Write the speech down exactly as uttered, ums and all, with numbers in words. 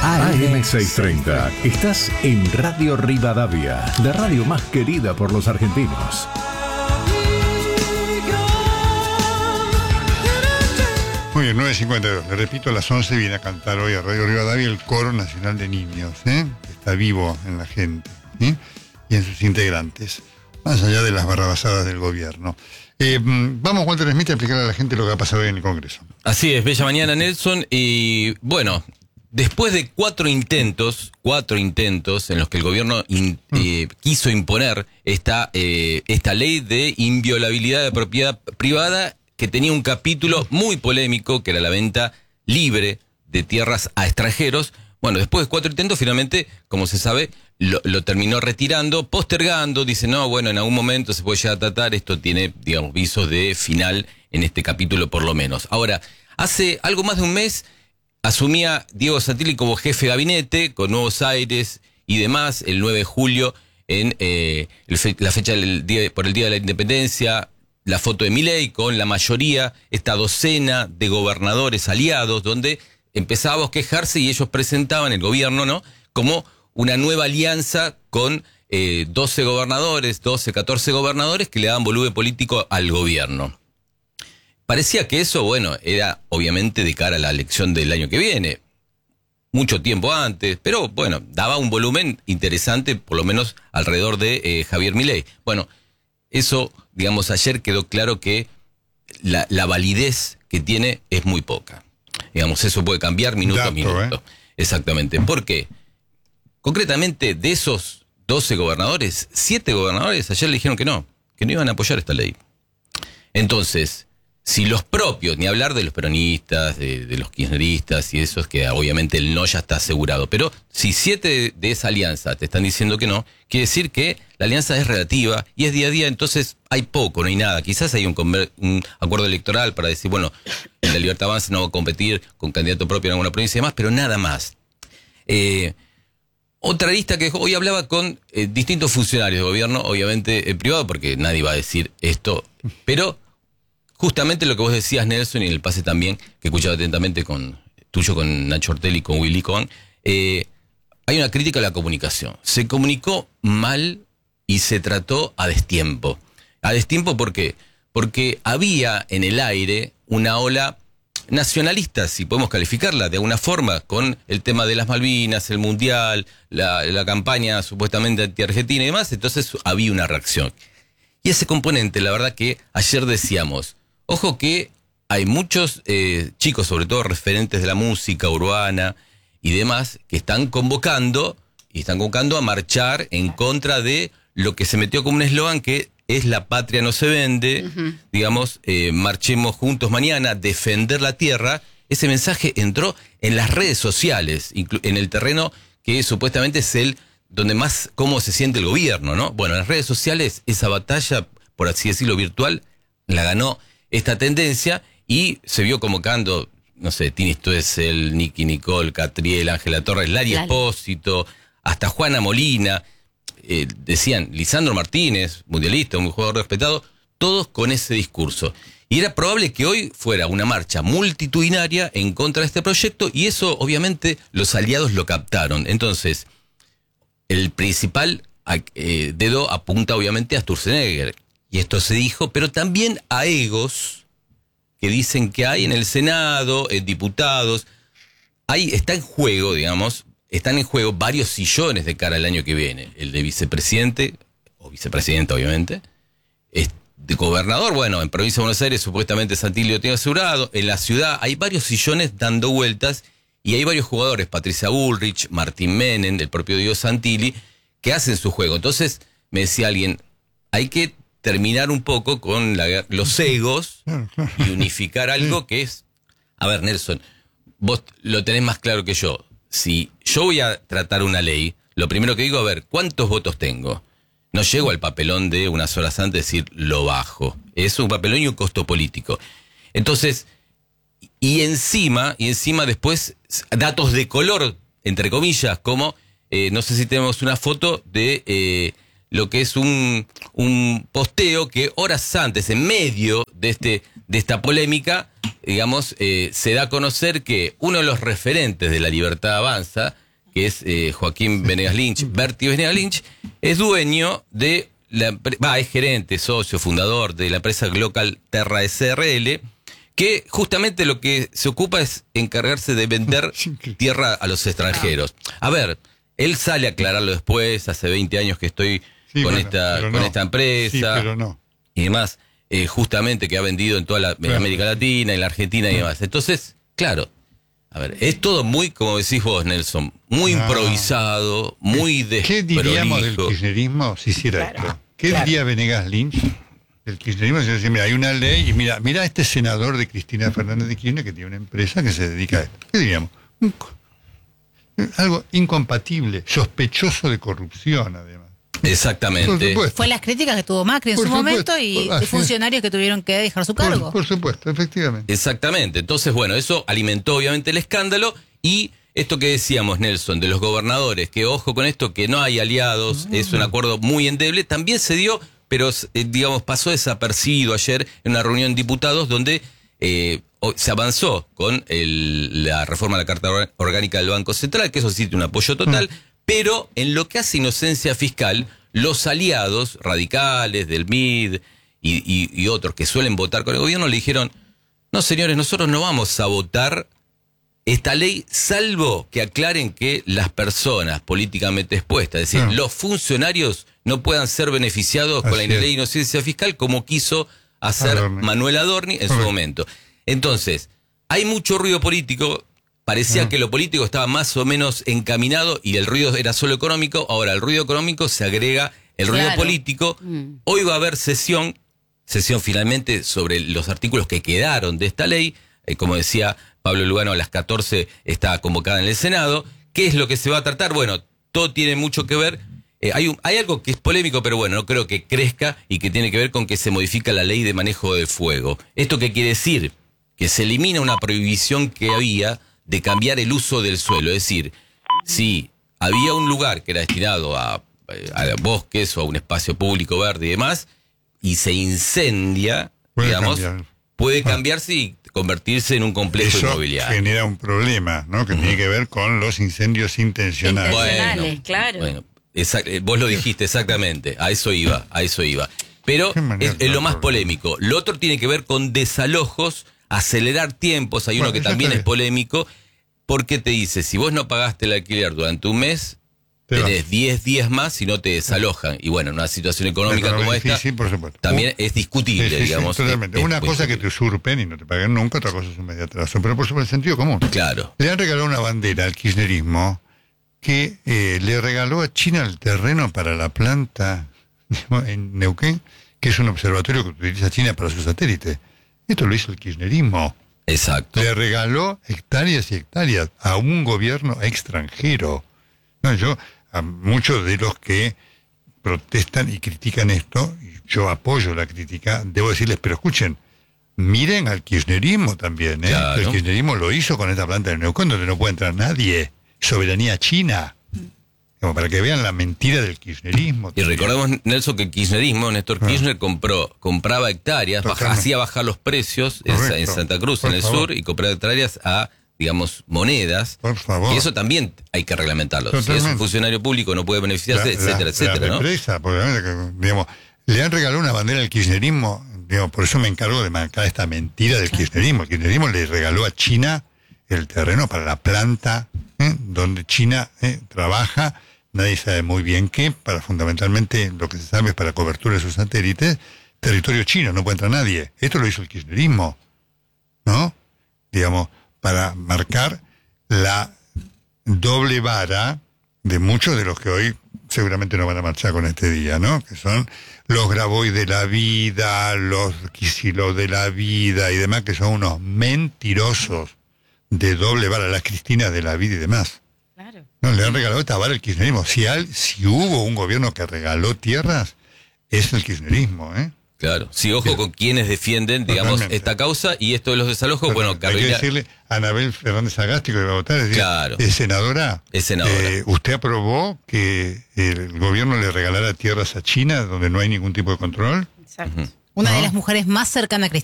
A M seiscientos treinta. Estás en Radio Rivadavia, la radio más querida por los argentinos. Muy bien, nueve cincuenta y dos. Le repito, a las once viene a cantar hoy a Radio Rivadavia el Coro Nacional de Niños, ¿eh? Que está vivo en la gente, ¿eh? Y en sus integrantes, más allá de las barrabasadas del gobierno. Eh, vamos, Walter Smith, a explicar a la gente lo que ha pasado hoy en el Congreso. Así es, bella mañana, Nelson. Y bueno, después de cuatro intentos, cuatro intentos en los que el gobierno in, mm. eh, quiso imponer esta, eh, esta ley de inviolabilidad de propiedad privada, que tenía un capítulo muy polémico, que era la venta libre de tierras a extranjeros. Bueno, después de cuatro intentos, finalmente, como se sabe, lo, lo terminó retirando, postergando. Dice, no, bueno, en algún momento se puede llegar a tratar. Esto tiene, digamos, visos de final en este capítulo, por lo menos. Ahora, hace algo más de un mes, asumía Diego Santilli como jefe de gabinete, con nuevos aires y demás, el nueve de julio, en eh, el fe, la fecha del día, por el Día de la Independencia. La foto de Milei con la mayoría, esta docena de gobernadores aliados, donde empezaba a bosquejarse y ellos presentaban el gobierno, ¿no?, como una nueva alianza con eh, doce gobernadores, doce, catorce gobernadores que le daban volumen político al gobierno. Parecía que eso, bueno, era obviamente de cara a la elección del año que viene, mucho tiempo antes, pero bueno, daba un volumen interesante, por lo menos alrededor de eh, Javier Milei. Bueno, eso, digamos, ayer quedó claro que la, la validez que tiene es muy poca. Digamos, eso puede cambiar minuto Dato, a minuto. ¿eh? Exactamente. ¿Por qué? Concretamente, de esos doce gobernadores, siete gobernadores ayer le dijeron que no, que no iban a apoyar esta ley. Entonces, si los propios, ni hablar de los peronistas, de, de los kirchneristas y esos, que obviamente el no ya está asegurado, pero si siete de, de esa alianza te están diciendo que no, quiere decir que la alianza es relativa y es día a día, entonces hay poco, no hay nada. Quizás hay un, un acuerdo electoral para decir, bueno, la Libertad Avanza no va a competir con candidato propio en alguna provincia y demás, pero nada más. Eh, otra lista que hoy hablaba con eh, distintos funcionarios de gobierno, obviamente eh, privado, porque nadie va a decir esto, pero justamente lo que vos decías, Nelson, y en el pase también, que he escuchado atentamente con tuyo, con Nacho Ortelli, con Willy Cohen, eh, hay una crítica a la comunicación. Se comunicó mal y se trató a destiempo. ¿A destiempo por qué? Porque había en el aire una ola nacionalista, si podemos calificarla de alguna forma, con el tema de las Malvinas, el Mundial, la, la campaña supuestamente anti-argentina y demás, entonces había una reacción. Y ese componente, la verdad que ayer decíamos, ojo que hay muchos eh, chicos, sobre todo referentes de la música urbana y demás, que están convocando y están convocando a marchar en contra de lo que se metió como un eslogan que es la patria no se vende, uh-huh. digamos, eh, marchemos juntos mañana, defender la tierra. Ese mensaje entró en las redes sociales, en el terreno que supuestamente es el donde más cómo se siente el gobierno, ¿no? Bueno, en las redes sociales esa batalla, por así decirlo, virtual, la ganó esta tendencia y se vio convocando, no sé, Tini Stoessel, Nicky Nicole, Catriel, Ángela Torres, Lari Espósito, hasta Juana Molina, eh, decían Lisandro Martínez, mundialista, un jugador respetado, todos con ese discurso. Y era probable que hoy fuera una marcha multitudinaria en contra de este proyecto y eso obviamente los aliados lo captaron. Entonces, el principal eh, dedo apunta obviamente a Sturzenegger. Y esto se dijo, pero también a egos que dicen que hay en el Senado, en diputados. Hay, está en juego, digamos, están en juego varios sillones de cara al año que viene. El de vicepresidente, o vicepresidenta obviamente, es de gobernador, bueno, en Provincia de Buenos Aires supuestamente Santilli lo tiene asegurado. En la ciudad hay varios sillones dando vueltas y hay varios jugadores, Patricia Bullrich, Martín Menem, el propio Diego Santilli, que hacen su juego. Entonces, me decía alguien, hay que terminar un poco con la, los egos y unificar algo que es... A ver, Nelson, vos lo tenés más claro que yo. Si yo voy a tratar una ley, lo primero que digo, a ver, ¿cuántos votos tengo? No llego al papelón de unas horas antes de decir lo bajo. Es un papelón y un costo político. Entonces, y encima, y encima después, datos de color, entre comillas, como, eh, no sé si tenemos una foto de... Eh, lo que es un, un posteo que horas antes, en medio de este de esta polémica, digamos, eh, se da a conocer que uno de los referentes de La Libertad Avanza, que es eh, Joaquín Venegas Lynch, Bertie Venegas Lynch, es dueño de, la va, es gerente, socio, fundador de la empresa Glocal Terra S R L, que justamente lo que se ocupa es encargarse de vender tierra a los extranjeros. A ver, él sale a aclararlo después, hace veinte años que estoy sí, con, bueno, esta, con no. esta empresa sí, pero no. y demás, eh, justamente que ha vendido en toda la claro. América Latina, en la Argentina y demás. Entonces, claro, a ver, es todo muy, como decís vos, Nelson, muy ah. improvisado, muy desprolijo. ¿Qué diríamos del kirchnerismo si hiciera claro. esto? ¿Qué claro. diría Venegas Lynch? El kirchnerismo es decir, mira, hay una ley y mira, mira este senador de Cristina Fernández de Kirchner que tiene una empresa que se dedica a esto. ¿Qué diríamos? Un, algo incompatible, sospechoso de corrupción, además. Exactamente. Fue las críticas que tuvo Macri en por su supuesto. momento y por, funcionarios que tuvieron que dejar su cargo. Por, por supuesto, efectivamente. Exactamente. Entonces, bueno, eso alimentó obviamente el escándalo y esto que decíamos, Nelson, de los gobernadores, que ojo con esto, que no hay aliados, mm. es un acuerdo muy endeble, también se dio... pero eh, digamos pasó desapercibido ayer en una reunión de diputados donde eh, se avanzó con el, la reforma de la Carta Orgánica del Banco Central, que eso sí tiene un apoyo total, mm. pero en lo que hace inocencia fiscal, los aliados radicales del M I D y, y, y otros que suelen votar con el gobierno le dijeron, no señores, nosotros no vamos a votar esta ley, salvo que aclaren que las personas políticamente expuestas, es decir, no. los funcionarios no puedan ser beneficiados Así con la ley de inocencia fiscal como quiso hacer Adorni. Manuel Adorni en Correcto. su momento. Entonces, hay mucho ruido político, parecía no. que lo político estaba más o menos encaminado y el ruido era solo económico, ahora el ruido económico se agrega el ruido claro. político, mm. hoy va a haber sesión, sesión finalmente sobre los artículos que quedaron de esta ley, eh, como decía Pablo Lugano, a las catorce está convocada en el Senado. ¿Qué es lo que se va a tratar? Bueno, todo tiene mucho que ver. Eh, hay, un, hay algo que es polémico, pero bueno, no creo que crezca y que tiene que ver con que se modifica la ley de manejo de fuego. ¿Esto qué quiere decir? Que se elimina una prohibición que había de cambiar el uso del suelo. Es decir, si había un lugar que era destinado a, a bosques o a un espacio público verde y demás, y se incendia, puede digamos, cambiar. puede cambiarse y convertirse en un complejo Eso inmobiliario. Genera un problema, ¿no? Que uh-huh. tiene que ver con los incendios intencionales. Intencionales, bueno, claro. Bueno, exact, vos lo dijiste exactamente, a eso iba, a eso iba. Pero es, es lo más polémico. Lo otro tiene que ver con desalojos, acelerar tiempos. Hay bueno, uno que también es polémico, porque te dice, si vos no pagaste el alquiler durante un mes, Te tenés diez días más si no te desalojan. Y bueno, en una situación económica como esta, sí, por supuesto. también uh, es discutible, sí, sí, Sí, digamos. totalmente. Es, una es cosa que te usurpen y no te paguen nunca, otra cosa es un medio atraso. Pero por supuesto, el sentido común. Claro. Le han regalado una bandera al kirchnerismo que eh, le regaló a China el terreno para la planta en Neuquén, que es un observatorio que utiliza China para sus satélites. Esto lo hizo el kirchnerismo. Exacto. Le regaló hectáreas y hectáreas a un gobierno extranjero. No, yo, a muchos de los que protestan y critican esto, yo apoyo la crítica, debo decirles, pero escuchen, miren al kirchnerismo también, ¿eh? Claro. El kirchnerismo lo hizo con esta planta de Neuquén, donde no puede entrar nadie. Soberanía china. Como para que vean la mentira del kirchnerismo. Y recordemos, Nelson, que el kirchnerismo, Néstor ah. Kirchner compró, compraba hectáreas, baja, hacía bajar los precios en, en Santa Cruz, Por en el favor. sur, y compraba hectáreas a, digamos, monedas. Por favor. Y eso también hay que reglamentarlo. Totalmente. Si es un funcionario público no puede beneficiarse, la, etcétera, la, etcétera, la ¿no? Represa, porque, digamos, le han regalado una bandera al kirchnerismo, digamos, por eso me encargo de marcar esta mentira del kirchnerismo. El kirchnerismo le regaló a China el terreno para la planta, ¿eh? donde China ¿eh? trabaja. Nadie sabe muy bien qué, para fundamentalmente lo que se sabe es para cobertura de sus satélites, territorio chino, no puede entrar nadie. Esto lo hizo el kirchnerismo, ¿no? Digamos, para marcar la doble vara de muchos de los que hoy seguramente no van a marchar con este día, ¿no? Que son los Grabois de la vida, los Kicillof de la vida y demás, que son unos mentirosos de doble vara, las Cristinas de la vida y demás. Claro. No, le han regalado esta vara al kirchnerismo. Si, al, si hubo un gobierno que regaló tierras, es el kirchnerismo, ¿eh? Claro. Sí, ojo sí. con quienes defienden, digamos, Totalmente. esta causa y esto de los desalojos. Totalmente. Bueno, Carolina... Hay que decirle a Anabel Fernández Agasti, que va a votar, es decir, claro. es senadora. Es senadora. Eh, ¿Usted aprobó que el gobierno le regalara tierras a China donde no hay ningún tipo de control? Exacto. Uh-huh. Una ¿No? de las mujeres más cercanas a Cristina